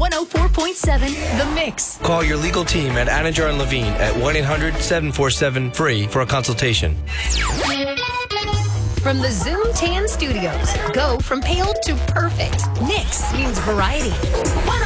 104.7 The Mix. Call your legal team at Anajar and Levine at 1-800-747-FREE for a consultation. From the Zoom Tan Studios, go from pale to perfect. Nix means variety.